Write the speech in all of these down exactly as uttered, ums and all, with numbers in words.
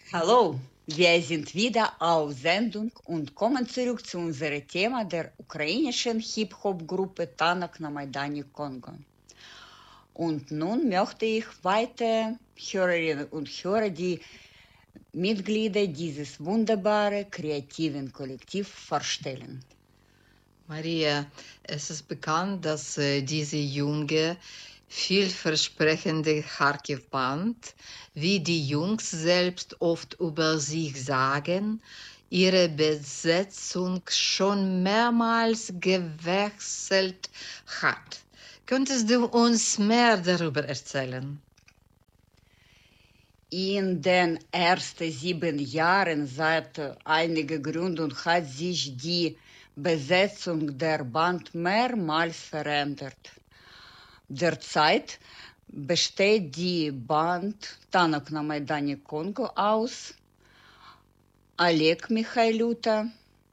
Hallo, wir sind wieder auf Sendung und kommen zurück zu unserem Thema der ukrainischen Hip-Hop-Gruppe Tanak na Maidani Kongo. Und nun möchte ich weiter Hörerinnen und Hörer die Mitglieder dieses wunderbaren kreativen Kollektivs vorstellen. Maria, es ist bekannt, dass äh, diese junge, vielversprechende Kharkiv-Band, wie die Jungs selbst oft über sich sagen, ihre Besetzung schon mehrmals gewechselt hat. Könntest du uns mehr darüber erzählen? In den ersten sieben Jahren seit einiger Gründung hat sich die Besetzung der Band mehrmals verändert. Derzeit besteht die Band Tanak na Maidani Kongo aus Oleg Michailuta,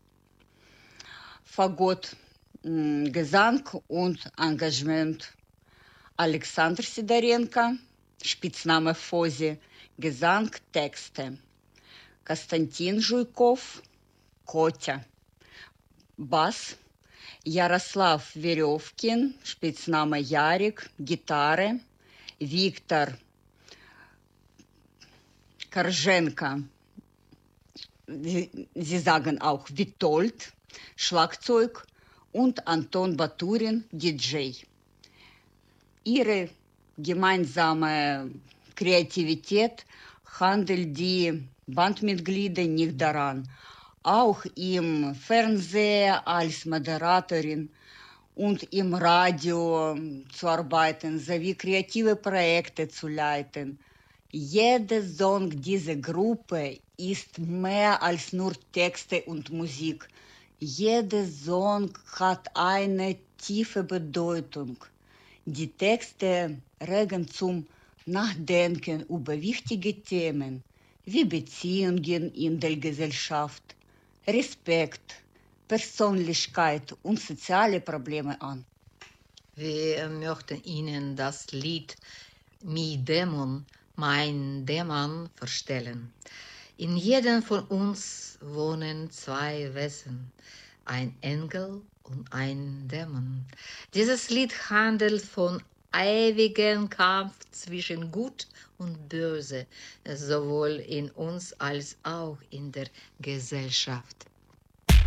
Fagott, mh, Gesang und Engagement, Alexander Sidorenko, Spitzname Fosi, Gesang, Texte, Konstantin Жуйков, Kotya, Bass, Jaroslav Verevkin, Spitzname Jarek, Gitarre, Viktor Korzenko, sie sagen auch Witold, Schlagzeug und Anton Baturin, D J. Ihre gemeinsame Kreativität handelt die Bandmitglieder nicht daran, auch im Fernsehen als Moderatorin und im Radio zu arbeiten, sowie kreative Projekte zu leiten. Jeder Song dieser Gruppe ist mehr als nur Texte und Musik. Jeder Song hat eine tiefe Bedeutung. Die Texte regen zum Nachdenken über wichtige Themen wie Beziehungen in der Gesellschaft, Respekt, Persönlichkeit und soziale Probleme an. Wir möchten Ihnen das Lied Mi Dämon, mein Dämon vorstellen. In jedem von uns wohnen zwei Wesen, ein Engel und ein Dämon. Dieses Lied handelt von ewigem Kampf zwischen Gut und Böse, sowohl in uns als auch in der Gesellschaft.